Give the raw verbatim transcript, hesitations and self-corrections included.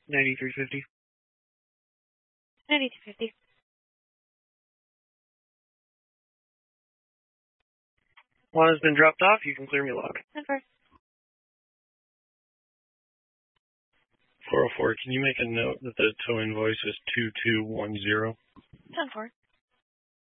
ninety-three fifty. ninety-two fifty. One has been dropped off. You can clear me log. ten four. four oh four, can you make a note that the tow invoice is two two one zero? ten four.